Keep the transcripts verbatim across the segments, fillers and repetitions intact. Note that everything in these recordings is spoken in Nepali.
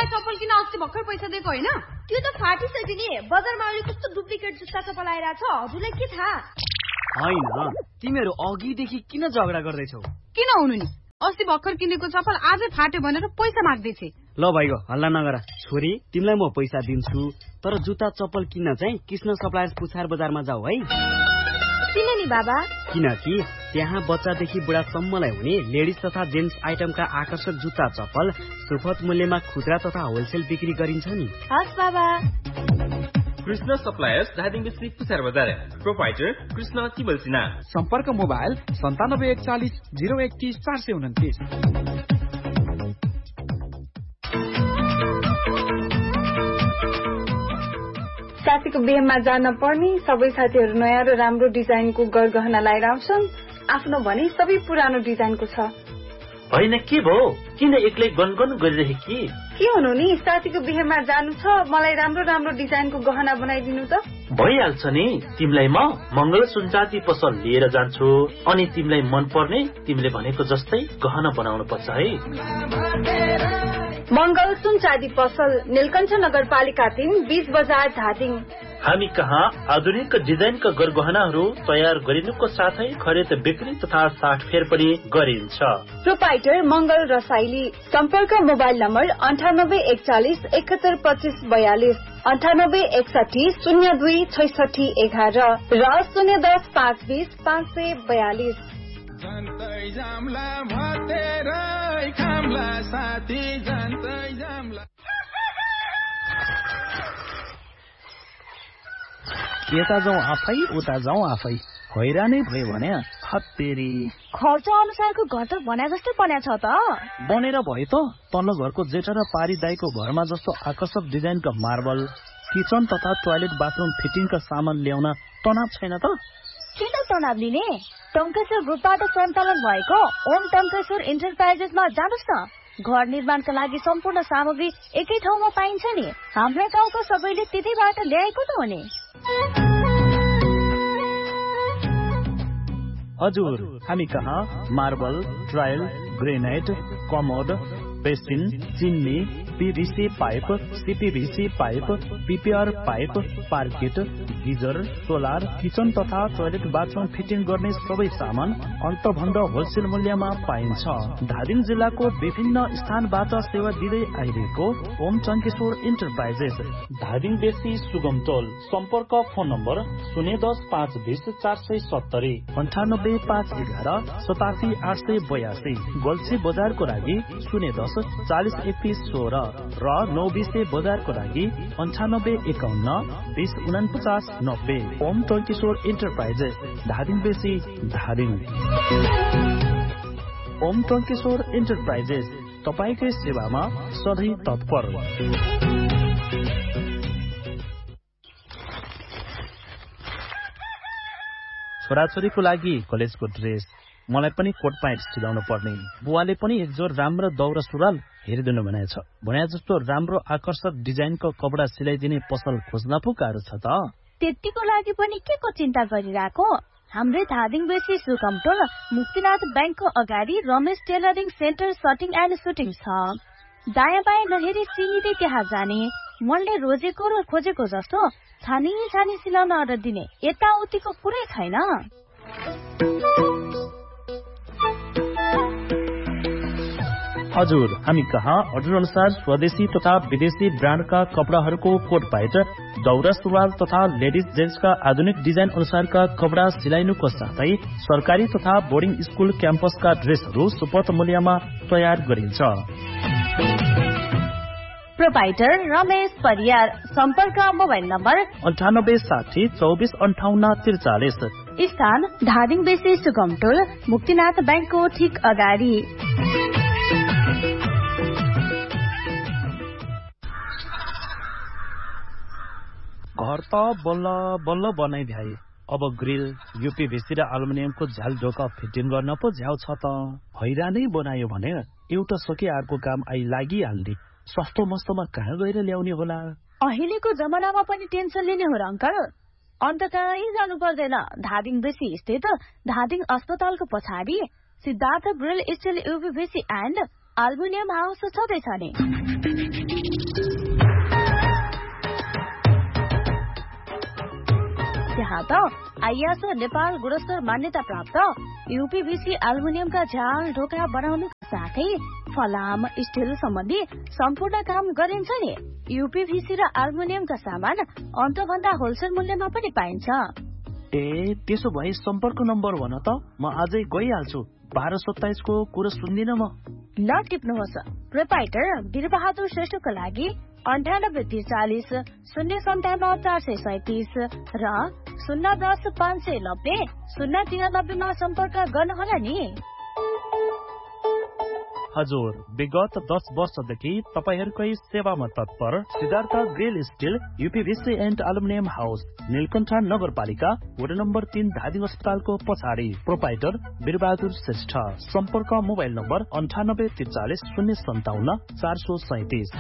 चप्पल किन अस्ति भर्खर पैसा दिएको होइन? त्यो त फाटिसक्यो नि। बजारमा अहिले कस्तो डुप्लिकेट जुत्ता चप्पल आइरहेछ, हजुरलाई के थाहा? होइन, तिमीहरू अघिदेखि किन झगडा गर्दैछौ? किन हुनु नि, अस्ति भर्खर किनेको चप्पल आजै फाट्यो भनेर पैसा माग्दैछ। ल भाइको हल्ला नगर। छोरी, तिमीलाई म पैसा दिन्छु, तर जुत्ता चप्पल किन्न चाहिँ कृष्ण सप्लायर्स पुछार बजारमा जाऊ है। किन नि बाबा? किनकि त्यहाँ बच्चादेखि बुढासम्मलाई हुने लेडिज तथा जेन्ट्स आइटमका आकर्षक जुत्ता चप्पल सुपथ मूल्यमा खुद्रा तथा होलसेल बिक्री गरिन्छ नि। हस् बाबा। कृष्ण सप्लायर्स धादिङ डिस्ट्रिक्ट पुछार बजार। प्रोपाइटर कृष्ण तिमल सिन्हा। सम्पर्क मोबाइल सन्तानब्बे एकचालिस जिरो एकतिस चार सय उन्तिस। साथीको बिहेमा जान पर्ने सबै साथीहरू नयाँ र राम्रो डिजाइनको गरगहना लगाएर आउँछन्, आफ्नो भने सबै पुरानो डिजाइनको छ। होइन के भयो, किन एक्लै गनगन गरिरहे कि? के हुनु नि, साथीको बिहेमा जानु छ, मलाई राम्रो राम्रो डिजाइनको गहना बनाइदिनु त। भइहाल्छ नि, तिमीलाई म मंगल सुनचाँदी पसल लिएर जान्छु, अनि तिमीलाई मन पर्ने तिमीले भनेको जस्तै गहना बनाउनु पर्छ है। मंगल सुनचाँदी पसल, नीलकण्ठ नगरपालिका तीन, बीस बजार, धादिङ। हामी कहाँ आधुनिक डिजाइनका गरगहनाहरू तयार गरिनुको साथै खरिद बिक्री तथा साटफेर पनि गरिन्छ। प्रोपाइटर मंगल रसाइली। सम्पर्क मोबाइल नम्बर अन्ठानब्बे एकचालिस एकहत्तर पच्चिस बयालिस, अन्ठानब्बे एकसाठी शून्य दुई छैसठी एघार र शून्य दस पाँच बीस पाँच सय बयालिस। यता जाउँ आफै, उता जाउँ आफै, हैरानै भयो भने हत्तेरी। खर्च अनुसारको घर त बना जस्तै बन्या छ त। बनेर भयो त, तल्लो घरको जेठा र पारी दाईको घरमा जस्तो आकर्षक डिजाइनका मार्बल, किचन तथा टोयलेट बाथरूम फिटिङका सामान ल्याउन तनाव छैन त? किन तनाव लिने? टङ्केश्वर ग्रुपबाट सञ्चालन भएको ओम टङ्केश्वर इन्टरप्राइजेसमा जानुहोस् न। घर निर्माणका लागि सम्पूर्ण सामग्री एकै ठाउँमा पाइन्छ नि। हाम्रा गाउँका सबैले त्यतैबाट ल्याएको त हो नि। हजुर, हामी कहाँ marble, tile, granite, commode, basin, चिन्नी, PVC pipe, CPVC pipe, PPR pipe, parked, geyser, solar, kitchen तथा टोयलेट बाथरूम फिटिङ गर्ने सबै सामान अन्तभन्द होलसेल मूल्यमा पाइन्छ। धादिङ जिल्लाको विभिन्न स्थानबाट सेवा दिँदै आइरहेको ओम टङ्केश्वर इन्टरप्राइजेस, धादिङ बेसी सुगमटोल। सम्पर्क फोन नम्बर शून्य दस पाँच बिस चार सय सत्तरी, अन्ठानब्बे पाँच एघार सतासी आठ सय बयासी। गोल्सी बजारको लागि शून्य दस चालिस एकतिस सोह्र र नौ बिसे बजारको लागि अन्ठानब्बे एकाउन्न बिस उनपचास नब्बे। ओम टङ्केश्वर इन्टरप्राइजेस, धादिङ बेसी, धादिङ। ओम टङ्केश्वर इन्टरप्राइजेस तपाईकै सेवामा सधैँ तत्पर। छोराछोरीको लागि कलेजको ड्रेस, मलाई पनि कोट प्यान्ट सिलाउनु पर्ने। बुवाले पनि एक जोर राम्रो दौरा सुरुवाल हेरिदिनु भनेछ। भने जस्तो राम्रो आकर्षक डिजाइनको कपडा सिलाइदिने पसल खोज्न पो गाह्रो छ त। त्यतिको लागि पनि के को चिन्ता गरिरहेको? हाम्रै धादिङ बेसी सुगमटोल मुक्तिनाथ ब्याङ्कको अगाडि Ramesh tailoring centre सटिङ and shooting छ। दायाँ बायाँ नहेरी सिँढी त्यहाँ जाने, मनले रोजेको र खोजेको जस्तो छानी छानी सिलाउन अर्डर दिने, यताउतिको कुरै छैन। हजुर, हामी कहाँ अर्डर अनुसार स्वदेशी तथा विदेशी ब्रान्डका कपडाहरूको कोट प्यान्ट, दौरा सुरुवाल तथा लेडिज जेन्ट्सका आधुनिक डिजाइन अनुसारका कपडा सिलाइनुको साथै सरकारी तथा बोर्डिङ स्कुल क्याम्पसका ड्रेसहरू सुपथ मूल्यमा तयार गरिन्छ। प्रोपाइटर रमेश परियार। सम्पर्क मोबाइल नम्बर अन्ठानब्बे साठी चौबिस अन्ठाउन्न त्रिचालिस। स्थान धादिङ बेसी सुगमटोल मुक्तिनाथ ब्याङ्कको ठिक अगाडि। घर त बल्ल बल्ल बनाइभ्याए, अब ग्रिल, यूपीभीसी र एल्युमिनियमको झ्याल ढोका फिटिङ गर्न पो झ्याउ छ त। हैरानै बनायो भने एउटा सके अर्को काम आई लागिहाल्ने। सस्तो मस्तोमा कहाँ गएर ल्याउने होला? अहिलेको जमानामा पनि टेन्सन लिने हो र अंकल? अन्त कहीँ जानु पर्दैन। धादिङ बेसी स्थित धादिङ अस्पतालको पछाडि Siddhartha grill still यूपीभीसी and aluminium house छँदैछ नि। त्यहाँ त आइएसओ नेपाल गुणस्तर मान्यता प्राप्त यूपीभीसी एल्युमिनियमका झ्याल ढोका बनाउनुका साथै फलाम स्टिल सम्बन्धी सम्पूर्ण काम गरिन्छ नि। यूपीभीसी र एल्युमिनियमका सामान अन्तभन्दा होलसेल मूल्यमा पनि पाइन्छ। ए त्यसो भए सम्पर्क नम्बर भन त, म आजै गइहाल्छु। बाह्र सत्ताइस को कुरो सुन्दिन म। ल टिप्नुहोस्। प्रोपाइटर वीरबहादुर श्रेष्ठको लागि अन्ठानब्बे त्रिचालिस शून्य सन्ताउन्न चार सय सैतिस र शून्य दस पाँच सय नब्बे शून्य तिरानब्बेमा सम्पर्क गर्नुहोला नि। हजुर, विगत दस वर्षदेखि तपाईहरुकै सेवामा तत्पर Siddhartha grill still यूपीभीसी and aluminium house, Neelkanth नगरपालिका, वडा नम्बर तीन, धादिङ अस्पतालको पछाडि। प्रोपाइटर वीरबहादुर श्रेष्ठ। सम्पर्क मोबाइल नम्बर अन्ठानब्बे त्रिचालिस शून्य सन्ताउन्न चार सय सैतिस।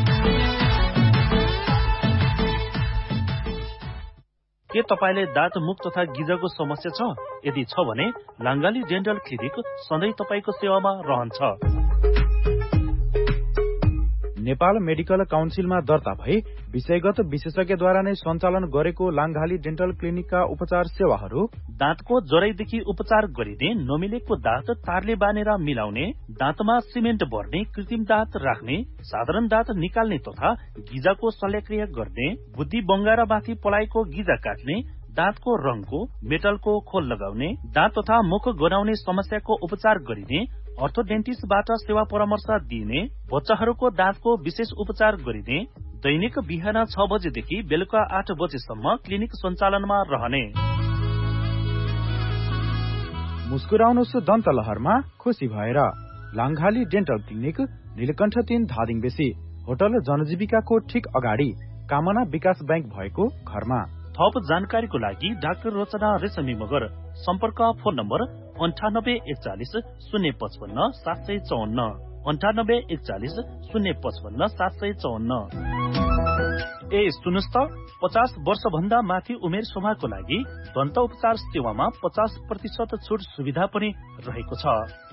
के तपाईले दाँत मुख तथा गिजको समस्या छ? यदि छ भने लाङ्गाली डेन्टल क्लिनिक सधैँ तपाईको सेवामा रहन्छ। नेपाल मेडिकल काउन्सिलमा दर्ता भई विषयगत विशेषज्ञद्वारा नै सञ्चालन गरेको लाङ्गाली डेन्टल क्लिनिकका उपचार सेवाहरू: दाँतको जराइदेखि उपचार गरिने, नमिलेको दाँत तारले बानेर मिलाउने, दाँतमा सिमेन्ट भर्ने, कृत्रिम दाँत राख्ने, साधारण दाँत निकाल्ने तथा गिजाको शल्यक्रिया गर्ने, बुद्धि बङ्गारामाथि पलाएको गिजा काट्ने, दाँतको रङको, मेटलको खोल लगाउने, दाँत तथा मुख गनाउने समस्याको उपचार गरिने, अर्थोडेन्टिस्टबाट सेवा परामर्श दिइने, बच्चाहरूको दाँतको विशेष उपचार गरिने, दैनिक बिहान छ बजेदेखि बेलुका आठ बजेसम्म क्लिनिक सञ्चालनमा रहने। मुस्कुराउनुहोस् दन्त लहरमा खुसी भएर। लाङ्गाली डेन्टल क्लिनिक, नीलकण्ठ तीन, धादिङ बेसी, होटल जनजीविकाको ठिक अगाडि, कामना विकास बैंक भएको घरमा। थप जानकारीको लागि डाक्टर रचना रेशमी मगर। सम्पर्क फोन नम्बर अन्ठानब्बे एकचालिस शून्य पचपन्न सात सय चौन्न अन्ठानब्बे एकचालिस शून्य पचपन्न सात सय चौन्न। ए सुन्नुहोस् त, पचास वर्ष भन्दा माथि उमेर समूहको लागि दन्त उपचार सेवामा पचास प्रतिशत छुट सुविधा पनि रहेको छ।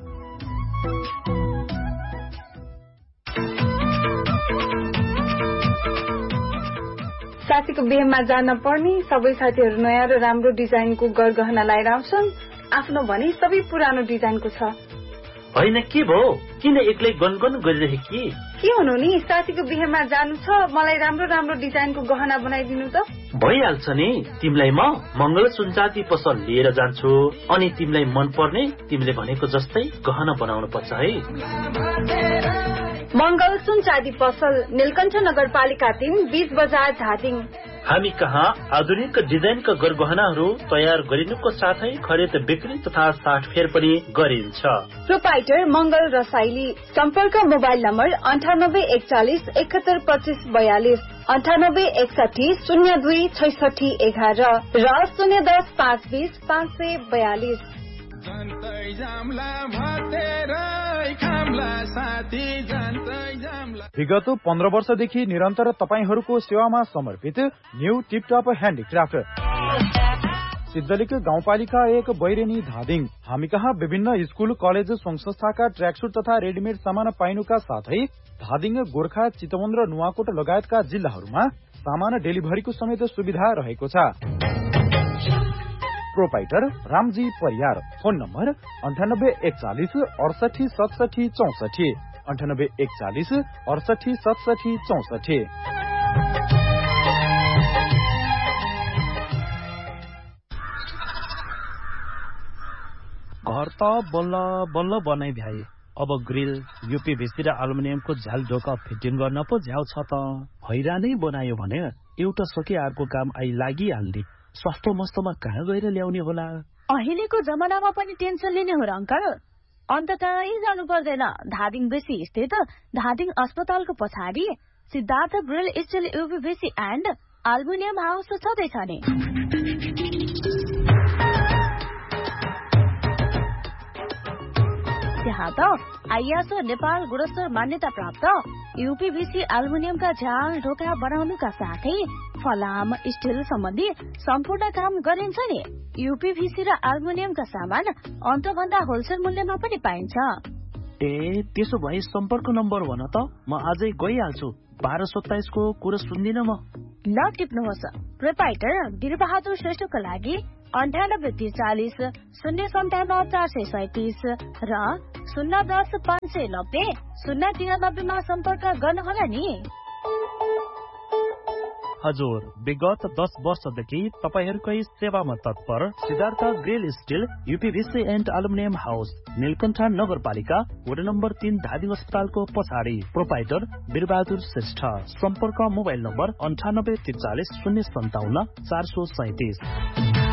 साथीको बिहेमा जान पर्ने सबै साथीहरू नयाँ र राम्रो डिजाइनको गरगहना लाएर आउँछन्। आफ्नो भने सबै पुरानो डिजाइनको छ। होइन के भयो, किन एक्लै गनगन गरिरहे कि? के हुनु नि, साथीको बिहेमा जानु छ, मलाई राम्रो राम्रो डिजाइनको गहना बनाइदिनु त। भइहाल्छ नि, तिमीलाई म मंगल सुनचाँदी पसल लिएर जान्छु, अनि तिमीलाई मन पर्ने तिमीले भनेको जस्तै गहना बनाउनु पर्छ है। मंगल सुनचाँदी पसल, नीलकण्ठ नगरपालिका तीन, बीच बजार, धादिङ। हामी कहाँ आधुनिक डिजाइनका गरगहनाहरू तयार गरिनुको साथै खरिद बिक्री तथा साटफेर पनि गरिन्छ। प्रोपाइटर मंगल रसाइली। सम्पर्क मोबाइल नम्बर अन्ठानब्बे एकचालिस एकहत्तर पच्चिस बयालिस अन्ठानब्बे एकसाठी शून्य दुई छैसठी एघार र शून्य दस पाँच बीस पाँच सय बयालिस। विगत पन्ध्र वर्षदेखि निरन्तर तपाईहरूको सेवामा समर्पित न्यू टिपटप ह्यान्डिक्राफ्ट, सिद्धलिक गाउँपालिका एक, बैरेनी, धादिङ। हामी कहाँ विभिन्न स्कूल, कलेज, संघ संस्थाका ट्र्याकसुट तथा रेडिमेड सामान पाइनुका साथै धादिङ, गोर्खा, चितवन र नुवाकोट लगायतका जिल्लाहरूमा सामान डेलिभरीको समेत सुविधा रहेको छ। Proprietor Ramji Pariyar. Phone number अन्ठानब्बे एकचालिस अडसठी सतसठी चौसठी अन्ठानब्बे एकचालिस अडसठी सतसठी चौसठी। घर त बल्ल बल्ल बनाइ भ्याए, अब ग्रिल, यूपीभीसी र एल्युमिनियमको झ्याल ढोका फिटिङ गर्न पो झ्याउ छ त। हैरानै बनायो भने एउटा सके अर्को काम आई लागिहाल्ने। सस्तो मस्तोमा कहाँ गएर ल्याउने होला? अहिलेको जमानामा पनि टेन्सन लिने हो र अंकल? अन्त कहीँ जानु पर्दैन। धादिङ बेसी स्थित धादिङ अस्पतालको पछाडि Siddhartha grill still यूपीभीसी and aluminium house छँदैछ नि। त्यहाँ त आइएसओ नेपाल गुणस्तर मान्यता प्राप्त यूपीभीसी एल्युमिनियमका झ्याल ढोका बनाउनुका साथै फलाम स्टिल सम्बन्धी सम्पूर्ण काम गरिन्छ नि। यूपीभीसी र एल्युमिनियमका सामान अन्तभन्दा होलसेल मूल्यमा पनि पाइन्छ। ए त्यसो भए सम्पर्क नम्बर भन त, म आजै गइहाल्छु। बाह्र सत्ताइस को कुरो सुन्दिन म। ल टिप्नुहोस्। प्रोपाइटर वीरबहादुर श्रेष्ठको लागि अन्ठानब्बे त्रिचालिस शून्य सन्ताउन्न चार सय सैतिस र शून्य दस पाँच सय नब्बे शून्य तिरानब्बेमा सम्पर्क गर्नुहोला नि। हजुर, विगत दस वर्षदेखि तपाईहरूकै सेवामा तत्पर Siddhartha grill still यूपीभीसी and aluminium house, Neelkanth नगरपालिका वडा नम्बर तीन धादिङ अस्पतालको पछाडि। प्रोपाइटर वीरबहादुर श्रेष्ठ। सम्पर्क मोबाइल नम्बर अन्ठानब्बे त्रिचालिस शून्य सन्ताउन्न चार सय सैतिस।